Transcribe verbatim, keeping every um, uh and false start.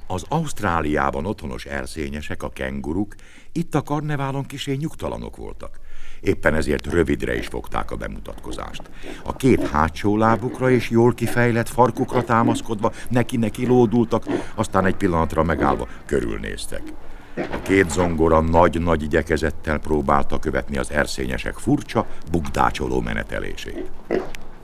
Az Ausztráliában otthonos erszényesek, a kenguruk, itt a karneválon kissé nyugtalanok voltak. Éppen ezért rövidre is fogták a bemutatkozást. A két hátsó lábukra és jól kifejlett farkukra támaszkodva neki-neki lódultak, aztán egy pillanatra megállva körülnéztek. A két zongora nagy-nagy igyekezettel próbálta követni az erszényesek furcsa, bukdácsoló menetelését.